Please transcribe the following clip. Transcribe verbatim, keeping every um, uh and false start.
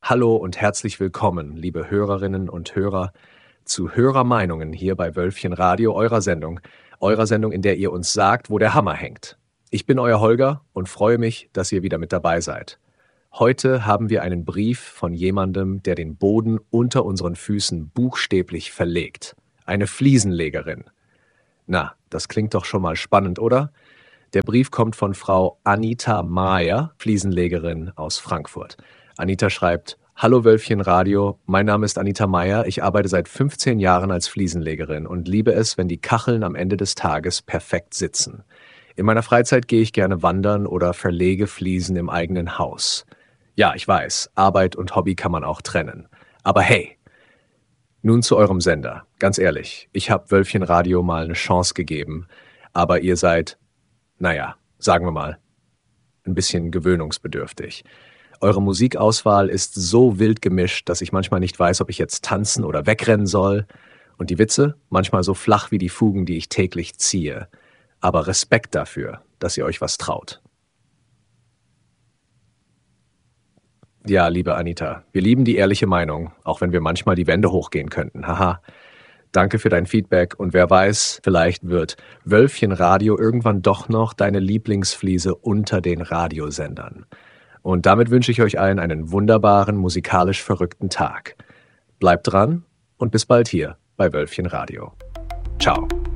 Hallo und herzlich willkommen, liebe Hörerinnen und Hörer, zu Hörermeinungen hier bei Wölfchen Radio, eurer Sendung. Eurer Sendung, in der ihr uns sagt, wo der Hammer hängt. Ich bin euer Holger und freue mich, dass ihr wieder mit dabei seid. Heute haben wir einen Brief von jemandem, der den Boden unter unseren Füßen buchstäblich verlegt. Eine Fliesenlegerin. Na, das klingt doch schon mal spannend, oder? Der Brief kommt von Frau Anita Mayer, Fliesenlegerin aus Frankfurt. Anita schreibt: Hallo Wölfchen Radio, mein Name ist Anita Mayer, ich arbeite seit fünfzehn Jahren als Fliesenlegerin und liebe es, wenn die Kacheln am Ende des Tages perfekt sitzen. In meiner Freizeit gehe ich gerne wandern oder verlege Fliesen im eigenen Haus. Ja, ich weiß, Arbeit und Hobby kann man auch trennen. Aber hey, nun zu eurem Sender. Ganz ehrlich, ich habe Wölfchen Radio mal eine Chance gegeben, aber ihr seid, naja, sagen wir mal, ein bisschen gewöhnungsbedürftig. Eure Musikauswahl ist so wild gemischt, dass ich manchmal nicht weiß, ob ich jetzt tanzen oder wegrennen soll. Und die Witze manchmal so flach wie die Fugen, die ich täglich ziehe. Aber Respekt dafür, dass ihr euch was traut. Ja, liebe Anita, wir lieben die ehrliche Meinung, auch wenn wir manchmal die Wände hochgehen könnten. Haha. Danke für dein Feedback und wer weiß, vielleicht wird Wölfchen Radio irgendwann doch noch deine Lieblingsfliese unter den Radiosendern. Und damit wünsche ich euch allen einen wunderbaren, musikalisch verrückten Tag. Bleibt dran und bis bald hier bei Wölfchen Radio. Ciao.